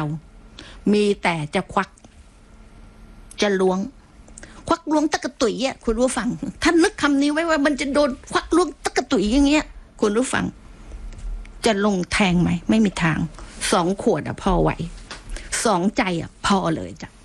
มีแต่จะควักจะล้วงควักล้วงตะกะตุยอ่ะคุณผู้ฟังท่านนึกคำนี้ไว้ว่ามันจะโดนควักล้วงตะกะตุยอย่างเงี้ยคุณผู้ฟังจะลงแทงไหมไม่มีทาง2 ขวดอ่ะพอไหว2 ใจอ่ะพอเลยจ้ะ